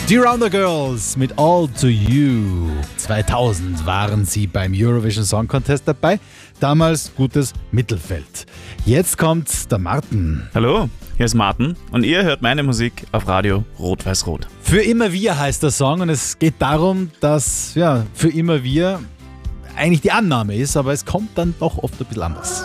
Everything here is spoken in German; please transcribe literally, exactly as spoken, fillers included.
Die Rounder Girls mit All to You. zweitausend waren sie beim Eurovision Song Contest dabei. Damals gutes Mittelfeld. Jetzt kommt der Martin. Hallo, hier ist Martin und ihr hört meine Musik auf Radio Rot-Weiß-Rot. Für immer wir heißt der Song und es geht darum, dass ja, für immer wir eigentlich die Annahme ist, aber es kommt dann doch oft ein bisschen anders.